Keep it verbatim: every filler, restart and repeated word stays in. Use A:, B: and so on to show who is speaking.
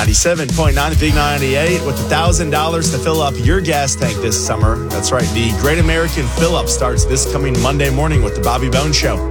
A: ninety-seven point nine, the Big ninety-eight, with one thousand dollars to fill up your gas tank this summer. That's right. The Great American Fill-Up starts this coming Monday morning with the Bobby Bones Show.